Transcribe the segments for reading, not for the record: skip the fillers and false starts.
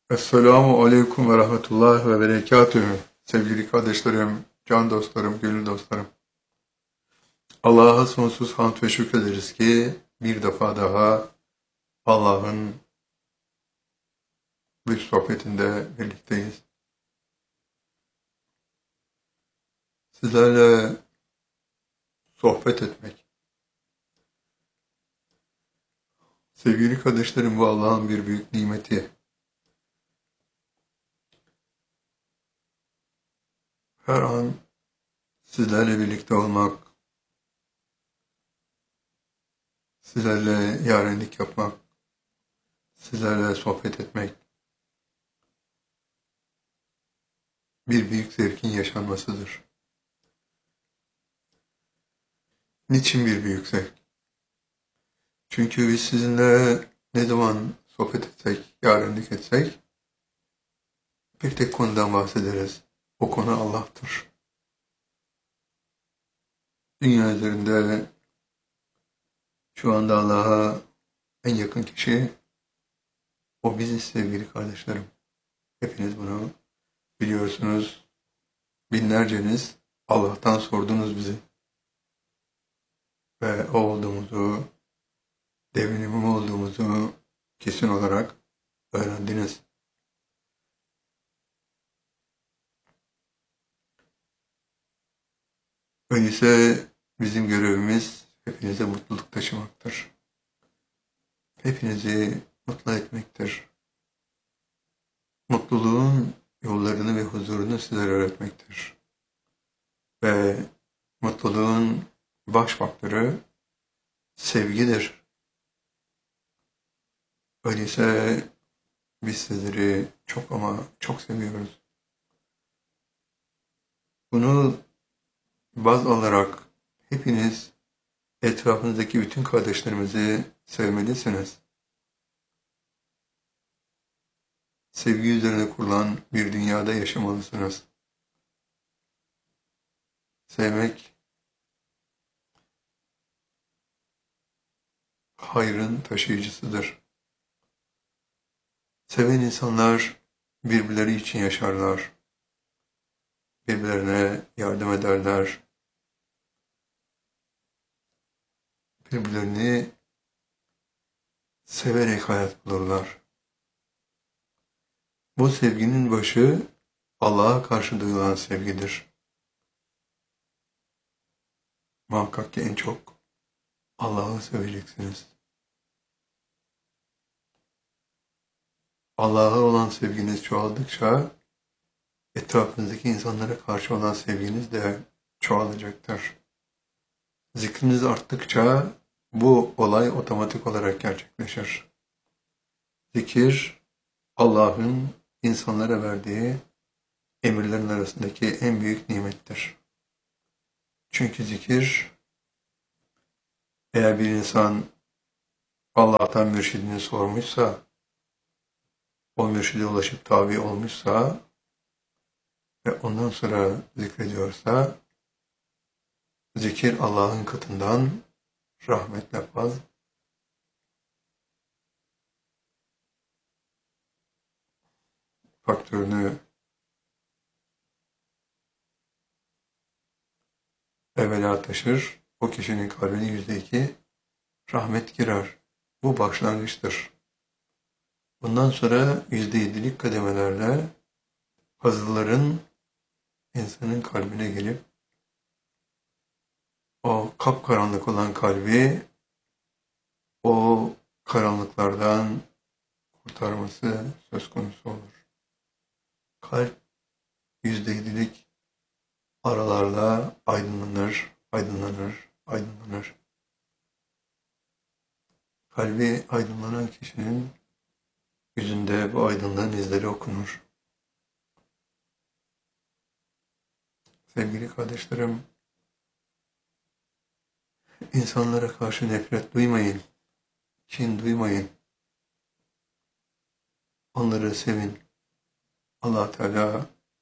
Esselamu Aleyküm ve Rahmetullah ve Berekatühü. Sevgili kardeşlerim, can dostlarım, gönül dostlarım. Allah'a sonsuz hamd ve şükrederiz ki bir defa daha Allah'ın bir sohbetinde birlikteyiz. Sizlerle sohbet etmek. Sevgili kardeşlerim, bu Allah'ın bir büyük nimeti. Her an sizlerle birlikte olmak, sizlerle yarenlik yapmak, sizlerle sohbet etmek bir büyük zevkin yaşanmasıdır. Niçin bir büyük zevk? Çünkü biz sizinle ne zaman sohbet etsek, yarenlik etsek bir tek konudan bahsederiz. O konu Allah'tır. Dünya üzerinde şu anda Allah'a en yakın kişi o biziz sevgili kardeşlerim. Hepiniz bunu biliyorsunuz. Binlerceniz Allah'tan sordunuz bizi. Ve o olduğumuzu, devinim olduğumuzu kesin olarak öğrendiniz. Öyleyse bizim görevimiz hepinize mutluluk taşımaktır. Hepinizi mutlu etmektir. Mutluluğun yollarını ve huzurunu sizlere öğretmektir. Ve mutluluğun baş faktörü sevgidir. Öyleyse biz sizleri çok ama çok seviyoruz. Bunu baz alarak hepiniz etrafınızdaki bütün kardeşlerimizi sevmelisiniz. Sevgi üzerine kurulan bir dünyada yaşamalısınız. Sevmek, hayrın taşıyıcısıdır. Seven insanlar birbirleri için yaşarlar. Birbirlerine yardım ederler. Birbirlerini severek hayat bulurlar. Bu sevginin başı Allah'a karşı duyulan sevgidir. Muhakkak ki en çok Allah'ı seveceksiniz. Allah'a olan sevginiz çoğaldıkça etrafınızdaki insanlara karşı olan sevginiz de çoğalacaktır. Zikriniz arttıkça bu olay otomatik olarak gerçekleşir. Zikir, Allah'ın insanlara verdiği emirlerin arasındaki en büyük nimettir. Çünkü zikir, eğer bir insan Allah'tan mürşidini sormuşsa, o mürşide ulaşıp tabi olmuşsa ve ondan sonra zikrediyorsa, zikir Allah'ın katından rahmetle fazl, faktörünü evvela taşır, o kişinin kalbine %2 rahmet girer. Bu başlangıçtır. Bundan sonra %7'lik kademelerle fazılların insanın kalbine gelip o kapkaranlık olan kalbi o karanlıklardan kurtarması söz konusu olur. Kalp %7'lik aralarla aydınlanır, aydınlanır, aydınlanır. Kalbi aydınlanan kişinin yüzünde bu aydınlığın izleri okunur. Sevgili kardeşlerim, insanlara karşı nefret duymayın, kin duymayın. Onları sevin. Allah Teala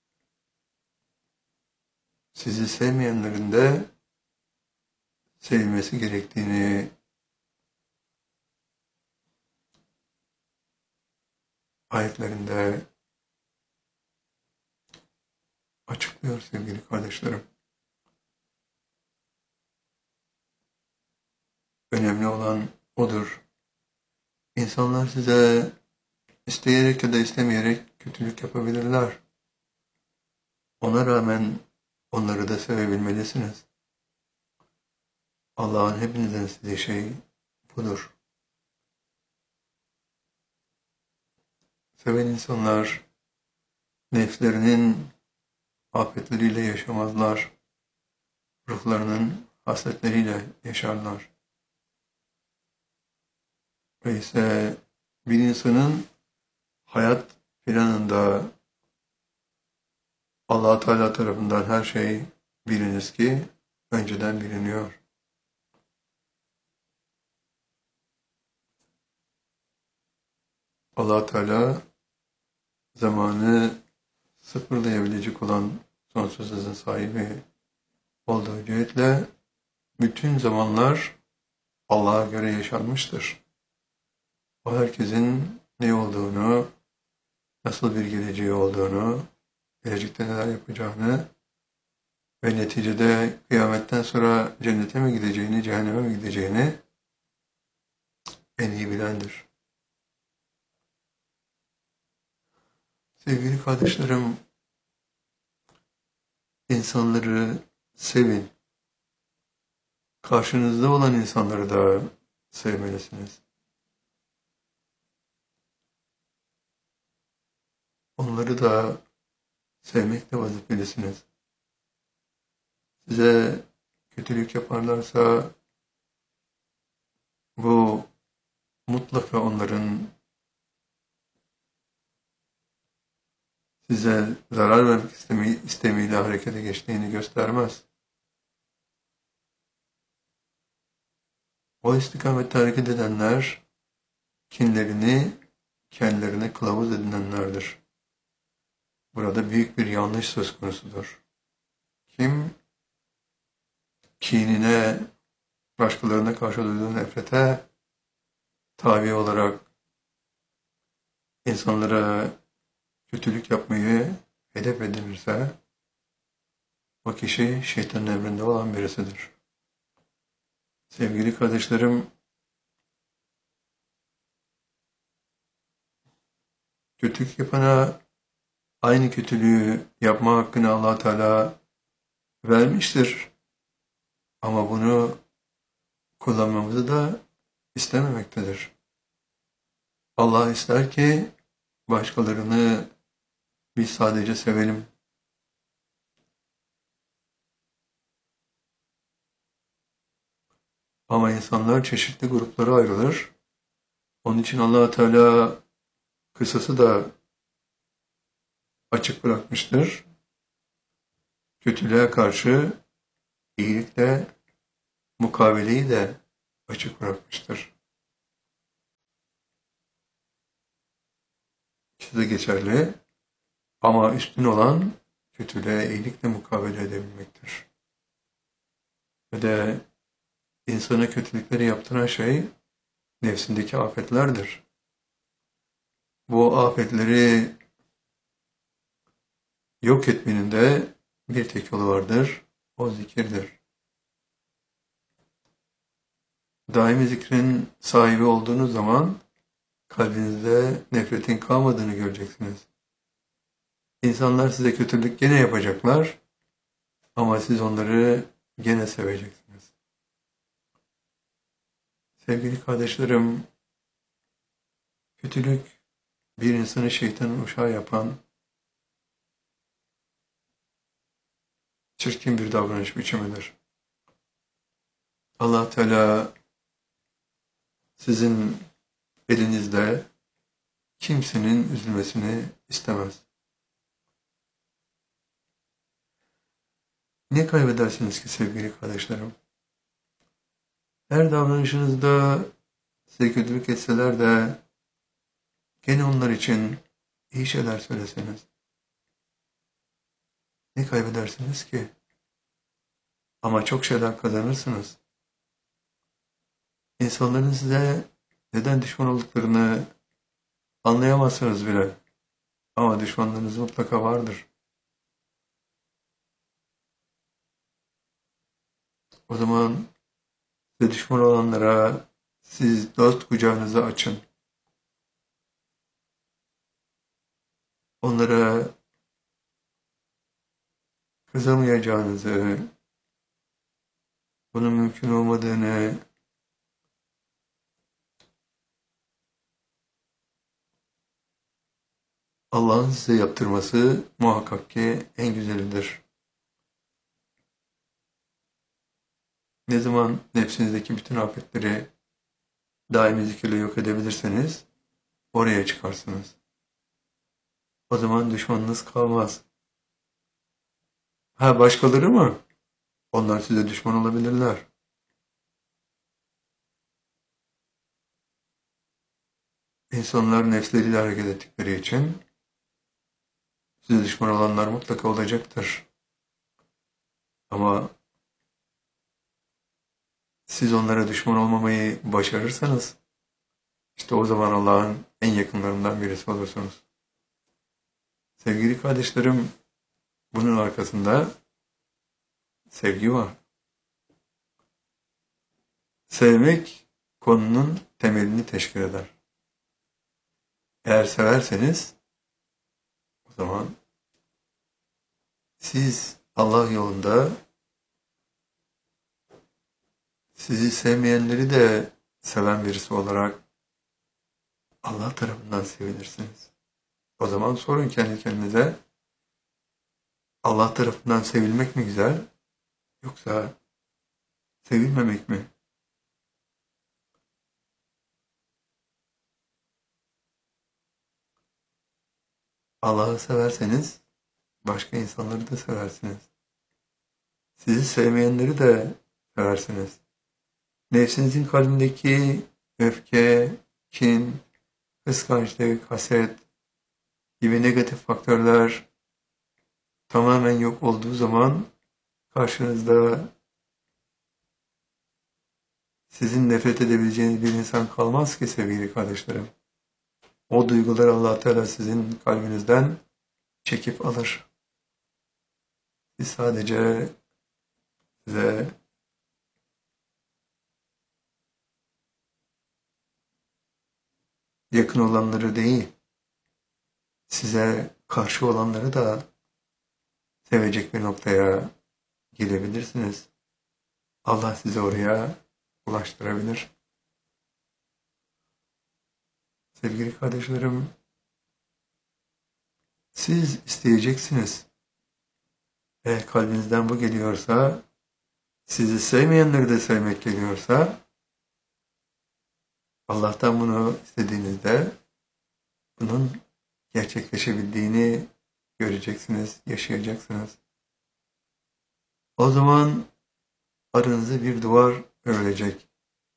sizi sevmeyenlerin de sevilmesi gerektiğini ayetlerinde açıklıyor sevgili kardeşlerim. Önemli olan odur. İnsanlar size isteyerek ya da istemeyerek kötülük yapabilirler. Ona rağmen onları da sevebilmelisiniz. Allah'ın hepinizden istediği şey budur. Seven insanlar nefslerinin afetleriyle yaşamazlar. Ruhlarının hasletleriyle yaşarlar. Ve ise bir insanın hayat planında Allah Teala tarafından her şey biliniz ki önceden biliniyor. Allah Teala zamanı sıfırlayabilecek olan sonsuz hızın sahibi olduğu cihetle bütün zamanlar Allah'a göre yaşanmıştır. O herkesin ne olduğunu, nasıl bir geleceği olduğunu, gelecekte neler yapacağını ve neticede kıyametten sonra cennete mi gideceğini, cehenneme mi gideceğini en iyi bilendir. Sevgili kardeşlerim, insanları sevin. Karşınızda olan insanları da sevmelisiniz. Onları da sevmekle vazifelisiniz. Size kötülük yaparlarsa bu mutlaka onların size zarar vermek istemiyle harekete geçtiğini göstermez. O istikamette hareket edenler kinlerini kendilerine kılavuz edinenlerdir. Burada büyük bir yanlış söz konusudur. Kim kinine, başkalarına karşı duyduğu nefrete tabi olarak insanlara kötülük yapmayı hedef edinirse o kişi şeytanın emrinde olan birisidir. Sevgili kardeşlerim, kötülük yapana aynı kötülüğü yapma hakkını Allah Teala vermiştir. Ama bunu kullanmamızı da istememektedir. Allah ister ki başkalarını biz sadece sevelim. Ama insanlar çeşitli gruplara ayrılır. Onun için Allah Teala kısası da açık bırakmıştır. Kötülüğe karşı iyilikle mukaveleyi de açık bırakmıştır. İkisi de geçerli ama üstün olan kötülüğe iyilikle mukabele edebilmektir. Ve de insana kötülükleri yaptıran şey nefsindeki afetlerdir. Bu afetleri yok etmenin de bir tek yolu vardır. O zikirdir. Daimi zikrin sahibi olduğunuz zaman kalbinizde nefretin kalmadığını göreceksiniz. İnsanlar size kötülük gene yapacaklar ama siz onları gene seveceksiniz. Sevgili kardeşlerim, kötülük bir insanı şeytanın uşağı yapan çirkin bir davranış biçimidir. Allah Teala sizin elinizde kimsenin üzülmesini istemez. Ne kaybedersiniz ki sevgili kardeşlerim? Her davranışınızda size kötülük etseler de gene onlar için iyi şeyler söyleseniz ne kaybedersiniz ki? Ama çok şeyler kazanırsınız. İnsanların size neden düşman olduklarını Anlayamazsınız bile. Ama düşmanlarınız mutlaka vardır. O zaman size düşman olanlara siz dost kucağınızı açın. Onlara kızamayacağınızı, bunun mümkün olmadığını, Allah'ın size yaptırması muhakkak ki en güzelidir. Ne zaman nefsinizdeki bütün afetleri daimi zikirle yok edebilirseniz oraya çıkarsınız. O zaman düşmanınız kalmaz. Ha, başkaları mı? Onlar size düşman olabilirler. İnsanlar nefsleriyle hareket ettikleri için size düşman olanlar mutlaka olacaktır. Ama siz onlara düşman olmamayı başarırsanız işte o zaman Allah'ın en yakınlarından birisi olursunuz. Sevgili kardeşlerim, bunun arkasında sevgi var. Sevmek konunun temelini teşkil eder. Eğer severseniz o zaman siz Allah yolunda sizi sevmeyenleri de seven birisi olarak Allah tarafından sevilirsiniz. O zaman sorun kendi kendinize, Allah tarafından sevilmek mi güzel yoksa sevilmemek mi? Allah'ı severseniz başka insanları da seversiniz. Sizi sevmeyenleri de seversiniz. Nefsinizin kalbindeki öfke, kin, kıskançlık, haset gibi negatif faktörler tamamen yok olduğu zaman karşınızda sizin nefret edebileceğiniz bir insan kalmaz ki sevgili kardeşlerim. O duyguları Allah Teala sizin kalbinizden çekip alır. Siz sadece size yakın olanları değil, size karşı olanları da sevecek bir noktaya gelebilirsiniz. Allah sizi oraya ulaştırabilir. Sevgili kardeşlerim, siz isteyeceksiniz. Eğer kalbinizden bu geliyorsa, sizi sevmeyenleri de sevmek geliyorsa, Allah'tan bunu istediğinizde bunun gerçekleşebildiğini göreceksiniz, yaşayacaksınız. O zaman aranızda bir duvar örülecek.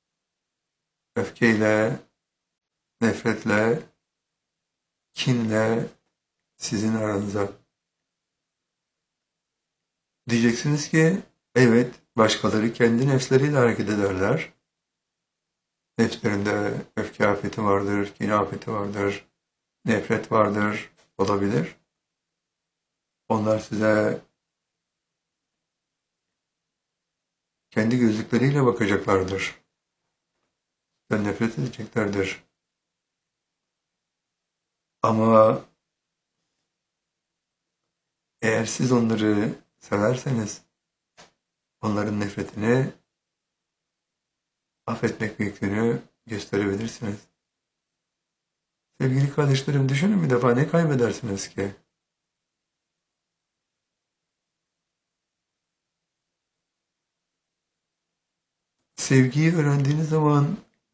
Öfkeyle, nefretle, kinle sizin aranıza. Diyeceksiniz ki, evet, başkaları kendi nefsleriyle hareket ederler. Nefslerinde öfke afeti vardır, kin afeti vardır, nefret vardır, olabilir. Onlar size kendi gözlükleriyle bakacaklardır. Ve nefret edeceklerdir. Ama eğer siz onları severseniz, onların nefretini affetmek büyüklüğünü gösterebilirsiniz. Sevgili kardeşlerim, düşünün bir defa ne kaybedersiniz ki? Sevgiyi öğrendiğiniz zaman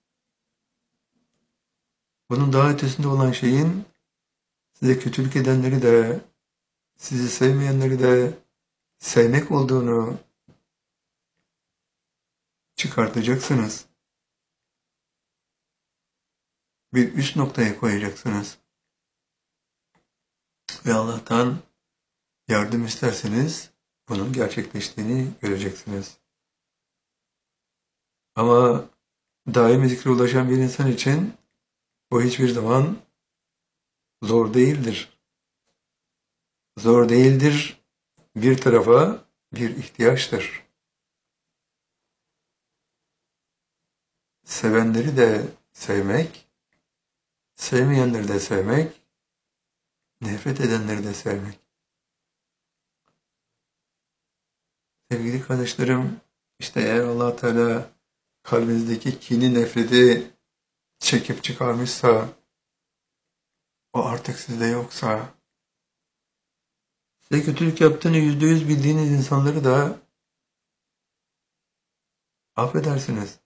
bunun daha ötesinde olan şeyin size kötülük edenleri de, sizi sevmeyenleri de sevmek olduğunu çıkartacaksınız. Bir üst noktaya koyacaksınız. Ve Allah'tan yardım isterseniz bunun gerçekleştiğini göreceksiniz. Ama daimi zikre ulaşan bir insan için bu hiçbir zaman zor değildir. Zor değildir bir tarafa bir ihtiyaçtır. Sevenleri de sevmek, sevmeyenleri de sevmek, nefret edenleri de sevmek. Sevgili kardeşlerim, işte eğer Allah Teala kalbinizdeki kini, nefreti çekip çıkarmışsa, o artık sizde yoksa, size kötülük yaptığını %100 bildiğiniz insanları da affedersiniz.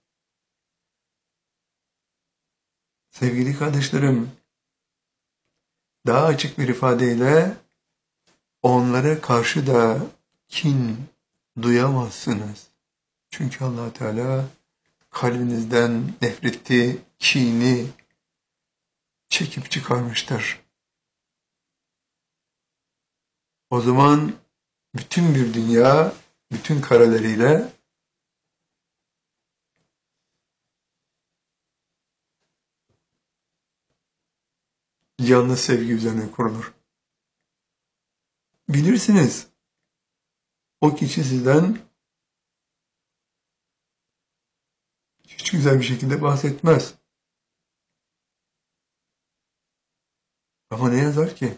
Sevgili kardeşlerim, daha açık bir ifadeyle onlara karşı da kin duyamazsınız. Çünkü Allah Teala kalbinizden nefreti, kini çekip çıkarmıştır. O zaman bütün bir dünya, bütün kareleriyle yalnız sevgi üzerine kurulur. Bilirsiniz, o kişi sizden hiç güzel bir şekilde bahsetmez. Ama ne yazar ki?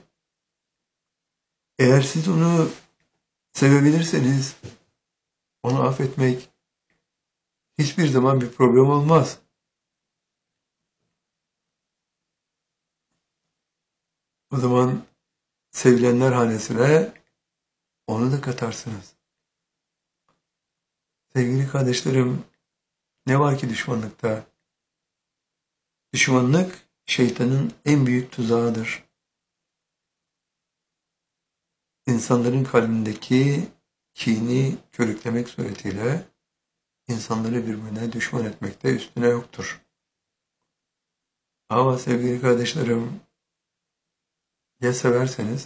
Eğer siz onu sevebilirseniz, onu affetmek hiçbir zaman bir problem olmaz. O zaman sevilenler hanesine onu da katarsınız. Sevgili kardeşlerim, ne var ki düşmanlıkta? Düşmanlık şeytanın en büyük tuzağıdır. İnsanların kalbindeki kini körüklemek suretiyle insanları birbirine düşman etmekte üstüne yoktur. Ama sevgili kardeşlerim, ya severseniz,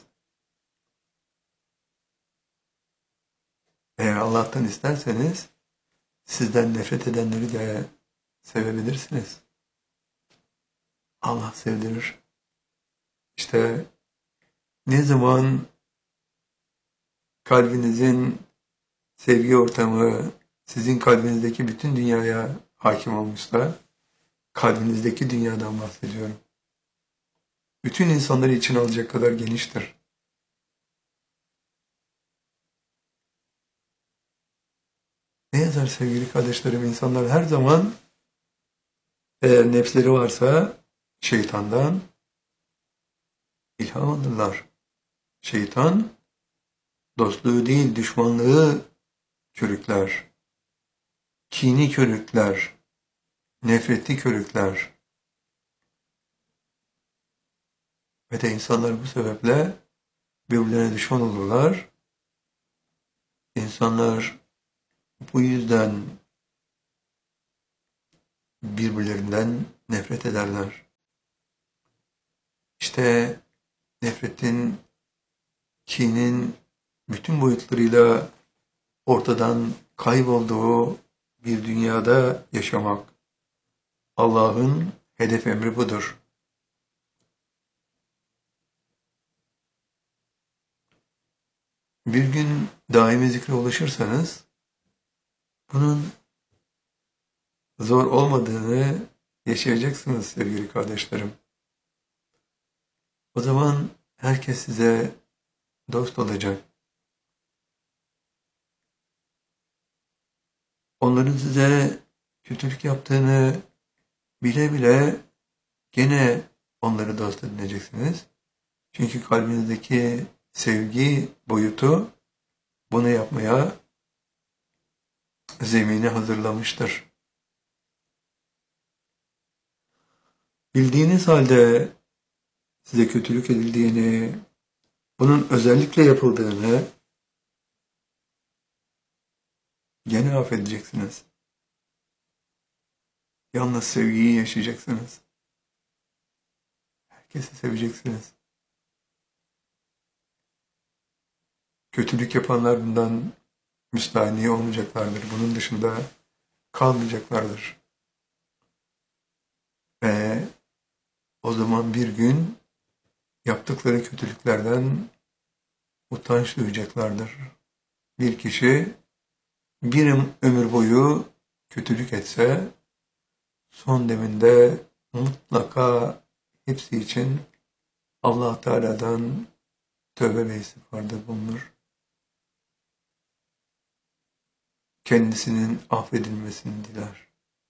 eğer Allah'tan isterseniz, sizden nefret edenleri de sevebilirsiniz. Allah sevdirir. İşte ne zaman kalbinizin sevgi ortamı sizin kalbinizdeki bütün dünyaya hakim olmuşsa, kalbinizdeki dünyadan bahsediyorum. Bütün insanları içine alacak kadar geniştir. Ne yazar sevgili kardeşlerim? İnsanlar her zaman eğer nefsleri varsa şeytandan ilham alırlar. Şeytan dostluğu değil düşmanlığı körükler. Kini körükler. Nefreti körükler. Ve de insanlar bu sebeple birbirlerine düşman olurlar. İnsanlar bu yüzden birbirlerinden nefret ederler. İşte nefretin, kinin bütün boyutlarıyla ortadan kaybolduğu bir dünyada yaşamak. Allah'ın hedef emri budur. Bir gün daimi zikre ulaşırsanız, bunun zor olmadığını yaşayacaksınız sevgili kardeşlerim. O zaman herkes size dost olacak. Onların size kötülük yaptığını bile bile gene onları dost edineceksiniz. Çünkü kalbinizdeki sevgi boyutu bunu yapmaya zemini hazırlamıştır. Bildiğiniz halde size kötülük edildiğini, bunun özellikle yapıldığını gene affedeceksiniz. Yalnız sevgiyi yaşayacaksınız. Herkesi seveceksiniz. Kötülük yapanlar bundan müstahni olmayacaklardır. Bunun dışında kalmayacaklardır. Ve o zaman bir gün yaptıkları kötülüklerden utanç duyacaklardır. Bir kişi bir ömür boyu kötülük etse, son deminde mutlaka hepsi için Allah Teala'dan tövbe ve istiğfarda bulunur. Kendisinin affedilmesini diler.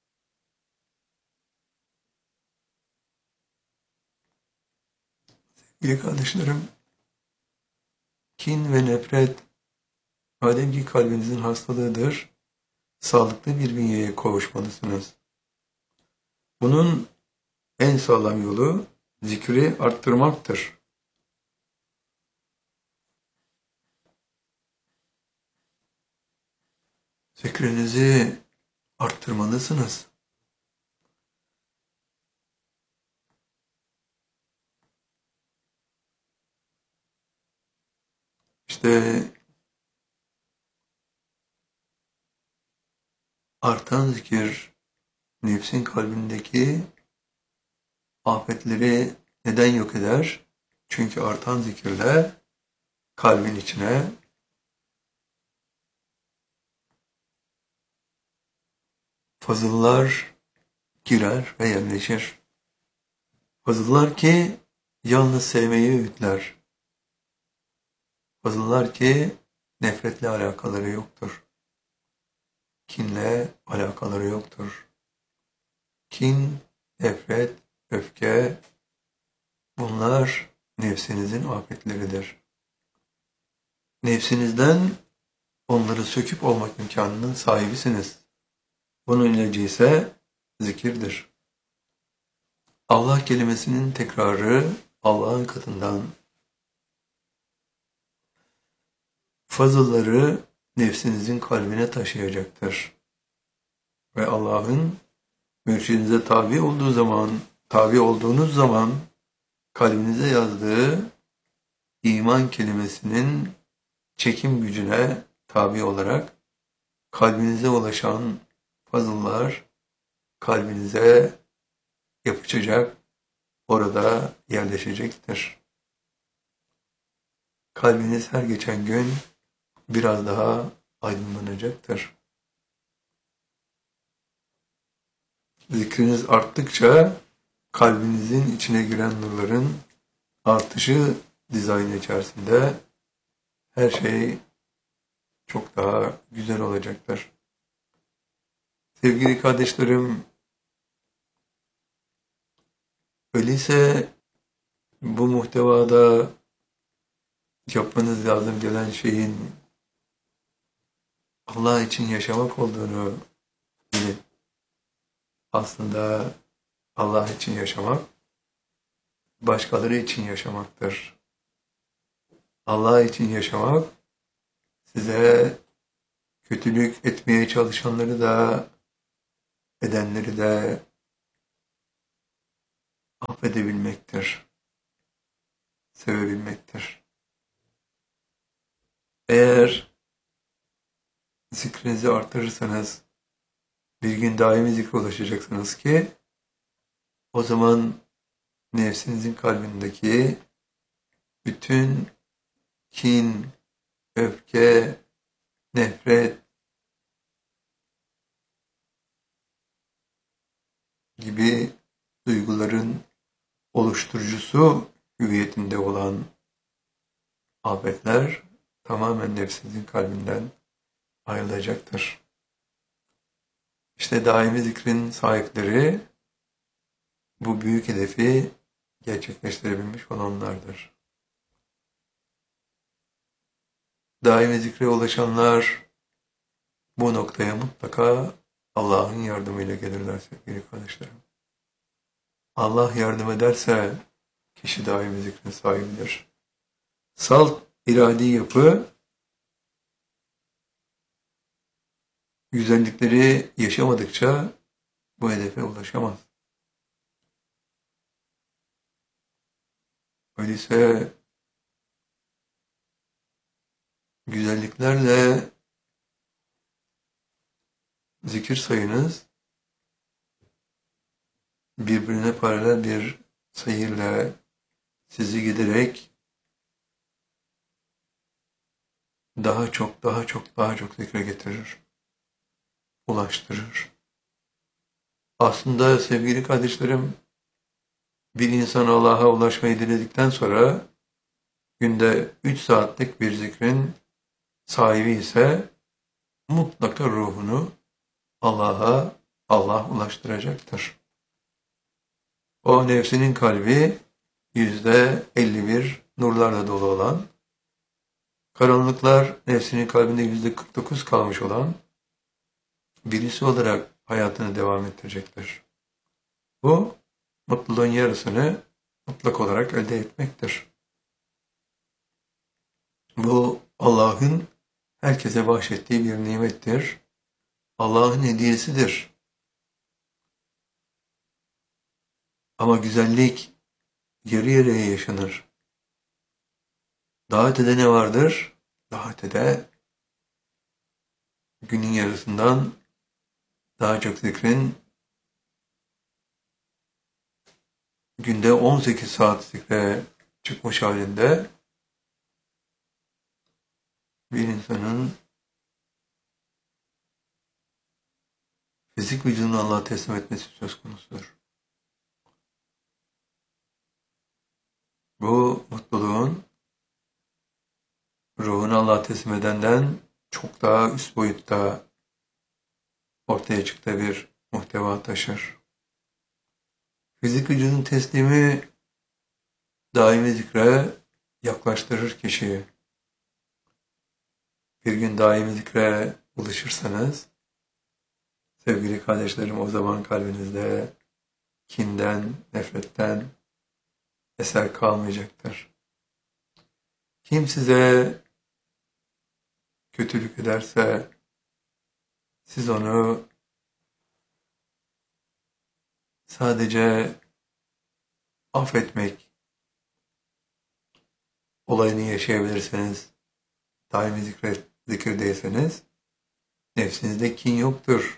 Sevgili kardeşlerim, kin ve nefret, madem ki kalbinizin hastalığıdır, sağlıklı bir bünyeye kavuşmalısınız. Bunun en sağlam yolu zikri arttırmaktır. Zikrinizi arttırmalısınız. İşte artan zikir nefsin kalbindeki afetleri neden yok eder? Çünkü artan zikirle kalbin içine fazıllar girer ve yerleşir. Fazıllar ki yalnız sevmeyi öğütler. Fazıllar ki nefretle alakaları yoktur. Kinle alakaları yoktur. Kin, nefret, öfke, bunlar nefsinizin afetleridir. Nefsinizden onları söküp olmak imkanının sahibisiniz. Bunun ilacı ise zikirdir. Allah kelimesinin tekrarı Allah'ın katından fazılları nefsinizin kalbine taşıyacaktır. Ve Allah'ın mürşidinize tabi olduğunuz zaman kalbinize yazdığı iman kelimesinin çekim gücüne tabi olarak kalbinize ulaşan fazıllar kalbinize yapışacak, orada yerleşecektir. Kalbiniz her geçen gün biraz daha aydınlanacaktır. Zikriniz arttıkça kalbinizin içine giren nurların artışı dizayn içerisinde her şey çok daha güzel olacaktır. Sevgili kardeşlerim, öyleyse bu muhtevada yapmanız lazım gelen şeyin Allah için yaşamak olduğunu bilin. Aslında Allah için yaşamak, başkaları için yaşamaktır. Allah için yaşamak, size kötülük etmeye çalışanları da, edenleri de affedebilmektir, sevebilmektir. Eğer zikrinizi artırırsanız, bir gün daimi zikre ulaşacaksınız ki, o zaman nefsinizin kalbindeki bütün kin, öfke, nefret gibi duyguların oluşturucusu hüviyetinde olan afetler tamamen nefsinizin kalbinden ayrılacaktır. İşte daimi zikrin sahipleri bu büyük hedefi gerçekleştirebilmiş olanlardır. Daimi zikre ulaşanlar bu noktaya mutlaka Allah'ın yardımıyla gelirler sevgili kardeşlerim. Allah yardım ederse kişi daimi zikrin sahibidir. Salt iradi yapı güzellikleri yaşamadıkça bu hedefe ulaşamaz. Öyleyse güzelliklerle zikir sayınız birbirine paralel bir sayıyla sizi giderek daha çok, daha çok, daha çok zikre getirir, ulaştırır. Aslında sevgili kardeşlerim, bir insan Allah'a ulaşmayı diledikten sonra günde 3 saatlik bir zikrin sahibi ise mutlaka ruhunu Allah'a Allah ulaştıracaktır. O nefsinin kalbi %51 nurlarla dolu olan, karanlıklar nefsinin kalbinde %49 kalmış olan birisi olarak hayatını devam ettirecektir. Bu mutluluğun yarısını mutlak olarak elde etmektir. Bu Allah'ın herkese bahşettiği bir nimettir. Allah'ın hediyesidir. Ama güzellik yarı yarıya yaşanır. Daha ötede ne vardır? Daha ötede günün yarısından daha çok zikrin, günde 18 saat zikre çıkmış halinde bir insanın fizik vücudunu Allah'a teslim etmesi söz konusudur. Bu mutluluğun ruhunu Allah'a teslim edenden çok daha üst boyutta ortaya çıktığı bir muhteva taşır. Fizik vücudun teslimi daimi zikre yaklaştırır kişiyi. Bir gün daimi zikre ulaşırsanız, sevgili kardeşlerim, o zaman kalbinizde kinden, nefretten eser kalmayacaktır. Kim size kötülük ederse, siz onu sadece affetmek olayını yaşayabilirsiniz. Daimi zikirdeyseniz, nefsinizde kin yoktur.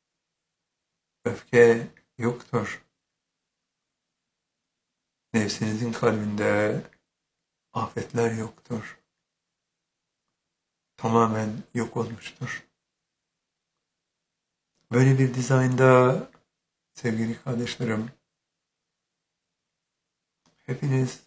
Öfke yoktur. Nefsinizin kalbinde afetler yoktur. Tamamen yok olmuştur. Böyle bir dizaynda sevgili kardeşlerim, hepiniz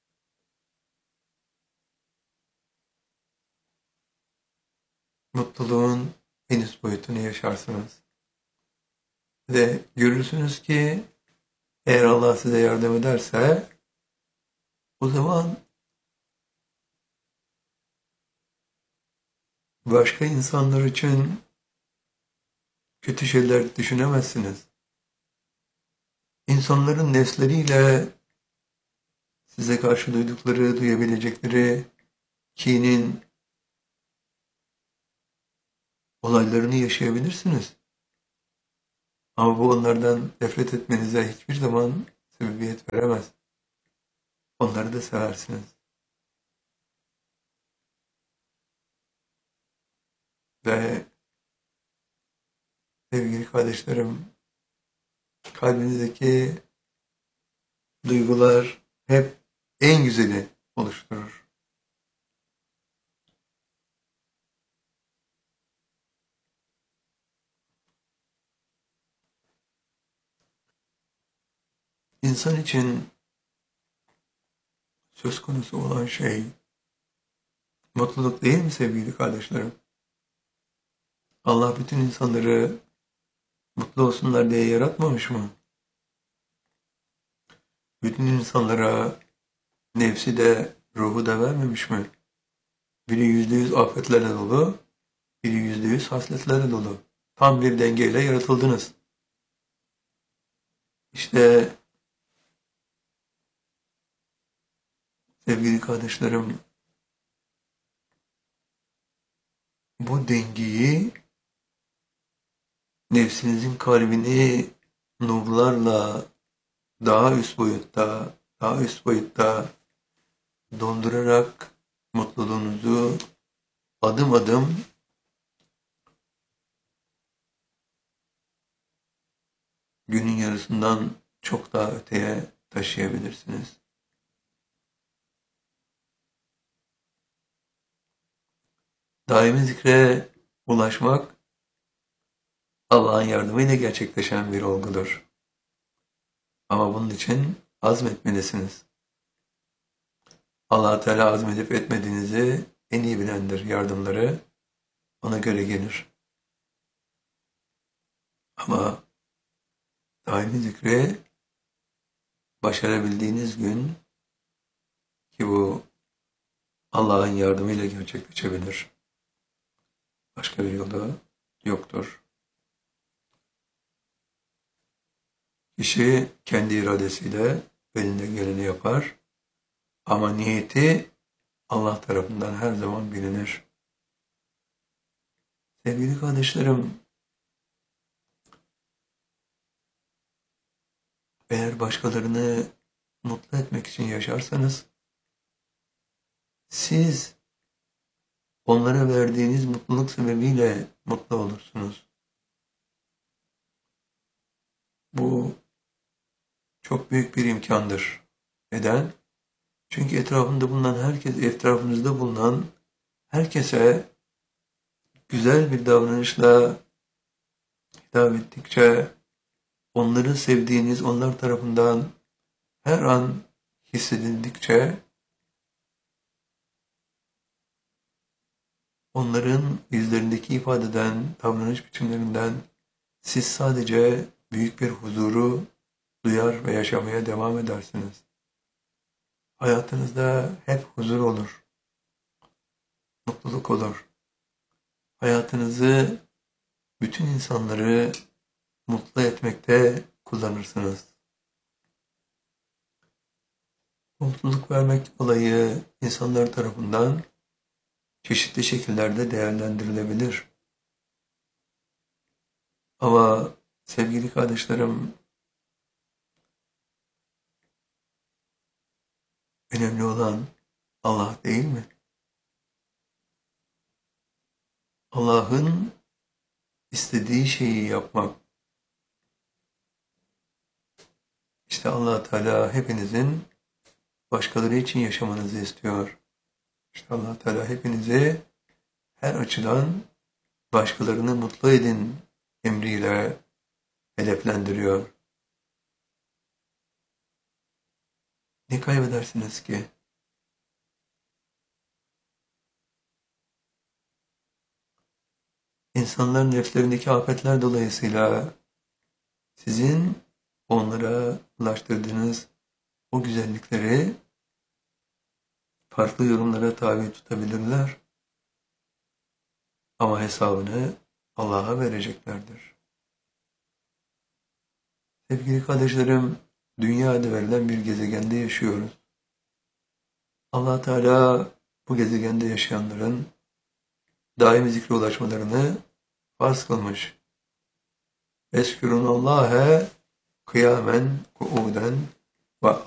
mutluluğun en üst boyutunu yaşarsınız. Ve görürsünüz ki eğer Allah size yardım ederse o zaman başka insanlar için kötü şeyler düşünemezsiniz. İnsanların nefsleriyle size karşı duydukları, duyabilecekleri kinin olaylarını yaşayabilirsiniz. Ama bu onlardan nefret etmenize hiçbir zaman sebebiyet veremez. Onları da seversiniz. Ve sevgili kardeşlerim, kalbinizdeki duygular hep en güzeli oluşturur. İnsan için söz konusu olan şey mutluluk değil mi sevgili kardeşlerim? Allah bütün insanları mutlu olsunlar diye yaratmamış mı? Bütün insanlara nefsi de ruhu da vermemiş mi? Biri %100 afetlerle dolu, biri %100 hasletlerle dolu. Tam bir dengeyle yaratıldınız. İşte sevgili kardeşlerim, bu dengeyi nefsinizin kalbini nurlarla daha üst boyutta, daha üst boyutta dondurarak mutluluğunuzu adım adım günün yarısından çok daha öteye taşıyabilirsiniz. Daimi zikre ulaşmak Allah'ın yardımıyla gerçekleşen bir olgudur. Ama bunun için azmetmelisiniz. Allah Teala azmedip etmediğinizi en iyi bilendir. Yardımları ona göre gelir. Ama daimi zikre başarabildiğiniz gün, ki bu Allah'ın yardımıyla gerçekleşebilir. Başka bir yolu yoktur. Kişi kendi iradesiyle elinden geleni yapar. Ama niyeti Allah tarafından her zaman bilinir. Sevgili kardeşlerim, eğer başkalarını mutlu etmek için yaşarsanız, siz onlara verdiğiniz mutluluk sebebiyle mutlu olursunuz. Bu çok büyük bir imkandır. Neden? Çünkü etrafınızda bulunan herkese güzel bir davranışla hitap ettikçe, onları sevdiğiniz, onlar tarafından her an hissedildikçe, onların yüzlerindeki ifadeden, davranış biçimlerinden siz sadece büyük bir huzuru duyar ve yaşamaya devam edersiniz. Hayatınızda hep huzur olur, mutluluk olur. Hayatınızı, bütün insanları mutlu etmekte kullanırsınız. Mutluluk vermek olayı insanlar tarafından çeşitli şekillerde değerlendirilebilir. Ama sevgili kardeşlerim, önemli olan Allah değil mi? Allah'ın istediği şeyi yapmak. İşte Allah Teala hepinizin başkaları için yaşamanızı istiyor. İşte Allah Teala hepinizi her açıdan başkalarını mutlu edin emriyle hedeflendiriyor. Ne kaybedersiniz ki? İnsanların nefslerindeki afetler dolayısıyla sizin onlara ulaştırdığınız o güzellikleri farklı yorumlara tabi tutabilirler. Ama hesabını Allah'a vereceklerdir. Sevgili kardeşlerim, dünyada verilen bir gezegende yaşıyoruz. Allah Teala bu gezegende yaşayanların daimi zikre ulaşmalarını farz kılmış. Eskürûnallâhe kıyamen, kuuden ve